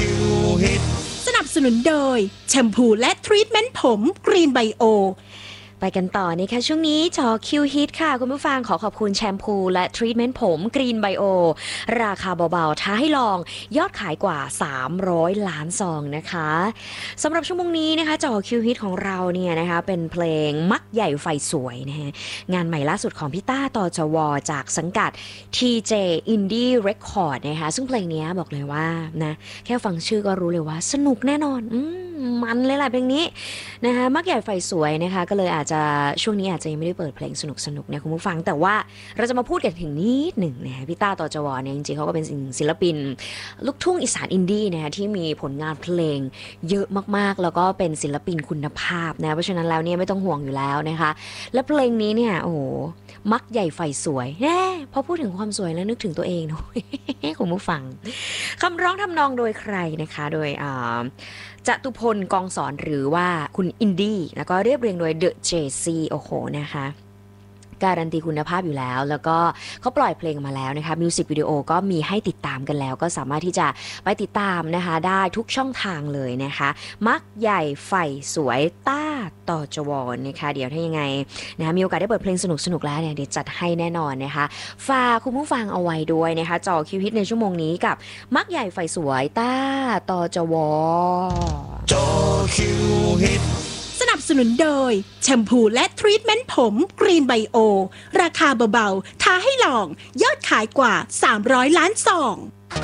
สนับสนุนโดยแชมพูและทรีทเมนต์ผมกรีนไบโอไปกันต่อนี่ค่ะช่วงนี้จอคิวฮิตค่ะคุณผู้ฟังขอบคุณแชมพูและทรีทเมนต์ผมกรีนไบโอราคาเบาๆท้าให้ลองยอดขายกว่า300ล้านซองนะคะสำหรับชั่วโมงนี้นะคะจอคิวฮิตของเราเนี่ยนะคะเป็นเพลงมักใหญ่ไฟสวยนะฮะงานใหม่ล่าสุดของพี่ต้าตจวจากสังกัด TJ Indie Record นะคะซึ่งเพลงนี้บอกเลยว่านะแค่ฟังชื่อก็รู้เลยว่าสนุกแน่นอนมันเลยแหละเพลงนี้นะคะมักใหญ่ไฟสวยนะคะก็เลยอาจจะช่วงนี้อาจจะยังไม่ได้เปิดเพลงสนุกๆนะคุณผู้ฟังแต่ว่าเราจะมาพูดกันถึงนิดหนึ่งนะพี่ต้าตจวเนี่ยจริงๆเขาก็เป็นศิลปินลูกทุ่งอีสานอินดี้นะคะที่มีผลงานเพลงเยอะมากๆแล้วก็เป็นศิลปินคุณภาพนะเพราะฉะนั้นแล้วเนี่ยไม่ต้องห่วงอยู่แล้วนะคะและเพลงนี้เนี่ยโอ้โหมักใหญ่ไฟสวยพอพูดถึงความสวยแล้วนึกถึงตัวเองนะคุณผู้ฟังคำร้องทำนองโดยใครนะคะโดยจตุพลกองสอนหรือว่าคุณอินดี้แล้วก็เรียบเรียงโดย The JC โอ้โหนะคะการันตีคุณภาพอยู่แล้วแล้วก็เขาปล่อยเพลงมาแล้วนะคะมิวสิกวิดีโอก็มีให้ติดตามกันแล้วก็สามารถที่จะไปติดตามนะคะได้ทุกช่องทางเลยนะคะมักใหญ่ไฟสวยต้าตจวนะคะเดี๋ยวถ้ายังไงนะคะมีโอกาสได้เปิดเพลงสนุกๆแล้วเนี่ยเดี๋ยวจัดให้แน่นอนนะคะฝากคุณผู้ฟังเอาไว้ด้วยนะคะจอคิวฮิตในชั่วโมงนี้กับมักใหญ่ไฟสวยต้าตจวจอคิวฮิตสนับสนุนโดยแชมพูและทรีทเมนต์ผมกรีนไบโอราคาเบาๆท้าให้ลองยอดขายกว่า300ล้านซอง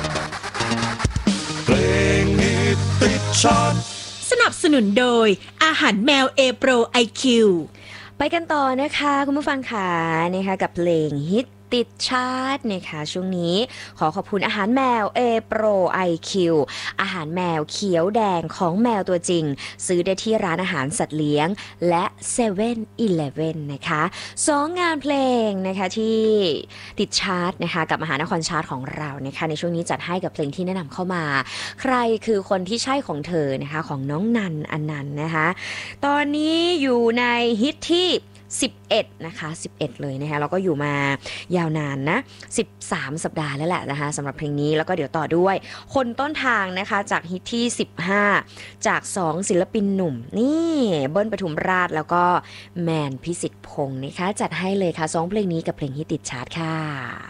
เพลงฮิตติดชาร์ตสนับสนุนโดยอาหารแมวเอโปรไอคิวไปกันต่อนะคะคุณผู้ฟังค่ะนะคะกับเพลงฮิตติดชาร์ตนะคะช่วงนี้ขอบคุณอาหารแมวเอโปรไอคิวอาหารแมวเขียวแดงของแมวตัวจริงซื้อได้ที่ร้านอาหารสัตว์เลี้ยงและ7-Eleven นะคะ2งานเพลงนะคะที่ติดชาร์ตนะคะกับมหานครชาร์ตของเรานะคะในช่วงนี้จัดให้กับเพลงที่แนะนำเข้ามาใครคือคนที่ใช่ของเธอนะคะของน้องนันอนันต์นะคะตอนนี้อยู่ในฮิตที่11นะคะ11เลยนะคะแล้วก็อยู่มายาวนานนะ13สัปดาห์แล้วแหละนะคะสำหรับเพลงนี้แล้วก็เดี๋ยวต่อด้วยคนต้นทางนะคะจากฮิตที่15จาก2ศิลปินหนุ่มนี่เบิ้ลปทุมราชแล้วก็แมนพิสิทธิ์พงษ์นะคะจัดให้เลยค่ะ2เพลงนี้กับเพลงฮิตติดชาร์ตค่ะ